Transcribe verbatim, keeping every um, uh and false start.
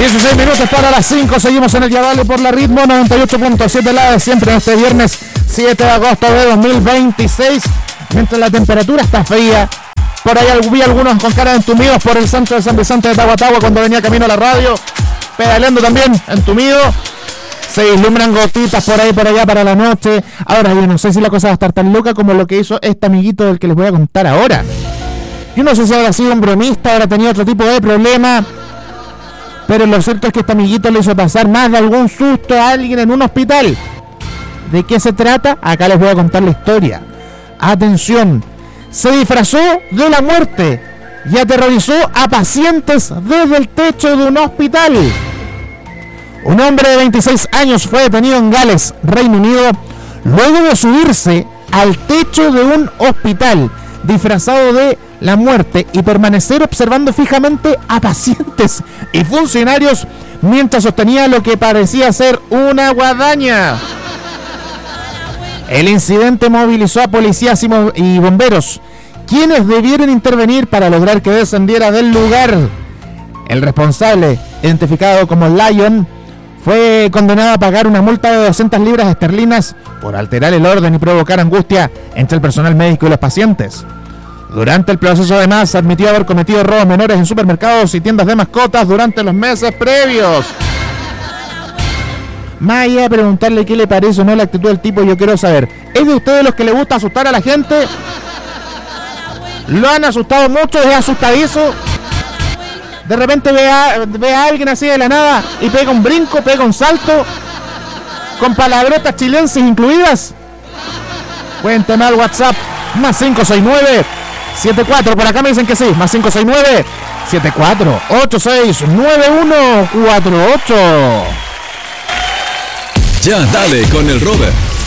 dieciséis minutos para las cinco, seguimos en el Yadale por la Ritmo noventa y ocho punto siete la de siempre en este viernes siete de agosto de dos mil veintiséis, mientras la temperatura está fría. Por ahí vi algunos con cara de entumidos por el centro de San Vicente de Tahuatahua cuando venía camino a la radio, pedaleando también entumido. Se vislumbran gotitas por ahí por allá para la noche. Ahora yo no sé si la cosa va a estar tan loca como lo que hizo este amiguito del que les voy a contar ahora. Yo no sé si habrá sido un bromista, habrá tenido otro tipo de problema, pero lo cierto es que este amiguito le hizo pasar más de algún susto a alguien en un hospital. ¿De qué se trata? Acá les voy a contar la historia. Atención, se disfrazó de la muerte y aterrorizó a pacientes desde el techo de un hospital. Un hombre de veintiséis años fue detenido en Gales, Reino Unido, luego de subirse al techo de un hospital disfrazado de la muerte y permanecer observando fijamente a pacientes y funcionarios mientras sostenía lo que parecía ser una guadaña. El incidente movilizó a policías y bomberos, quienes debieron intervenir para lograr que descendiera del lugar. El responsable, identificado como Lion, fue condenado a pagar una multa de doscientas libras esterlinas por alterar el orden y provocar angustia entre el personal médico y los pacientes. Durante el proceso, además, admitió haber cometido robos menores en supermercados y tiendas de mascotas durante los meses previos. Más allá de preguntarle qué le parece o no la actitud del tipo, yo quiero saber, ¿es de ustedes los que le gusta asustar a la gente? ¿Lo han asustado mucho? ¿Es asustadizo? De repente ve a, ve a alguien así de la nada y pega un brinco, pega un salto, con palabrotas chilenses incluidas. Cuénteme al WhatsApp, más cinco seis nueve, siete cuatro, por acá me dicen que sí, más cinco seis nueve, siete cuatro, ocho seis, nueve uno cuatro ocho. Ya dale con el Robert.